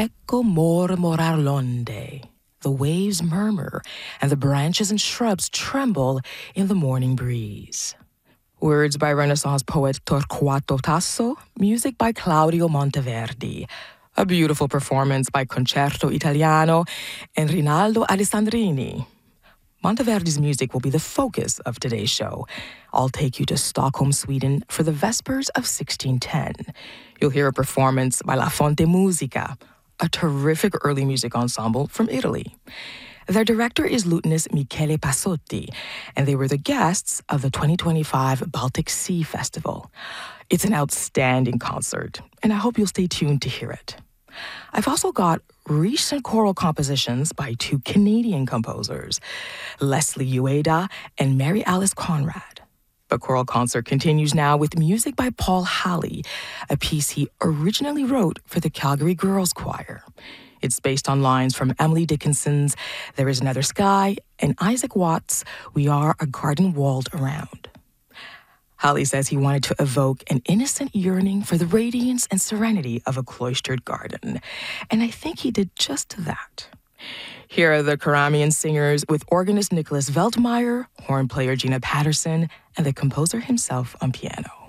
Ecco mormorar l'onde. The waves murmur, and the branches and shrubs tremble in the morning breeze. Words by Renaissance poet Torquato Tasso, music by Claudio Monteverdi. A beautiful performance by Concerto Italiano and Rinaldo Alessandrini. Monteverdi's music will be the focus of today's show. I'll take you to Stockholm, Sweden for the Vespers of 1610. You'll hear a performance by La Fonte Musica, a terrific early music ensemble from Italy. Their director is lutenist Michele Passotti, and they were the guests of the 2025 Baltic Sea Festival. It's an outstanding concert, and I hope you'll stay tuned to hear it. I've also got recent choral compositions by two Canadian composers, Leslie Ueda and Mary Alice Conrad. The choral concert continues now with music by Paul Halley, a piece he originally wrote for the Calgary Girls Choir. It's based on lines from Emily Dickinson's There Is Another Sky and Isaac Watts' We Are a Garden Walled Around. Halley says he wanted to evoke an innocent yearning for the radiance and serenity of a cloistered garden, and I think he did just that. Here are the Karamian singers with organist Nicholas Veltmeyer, horn player Gina Patterson, and the composer himself on piano.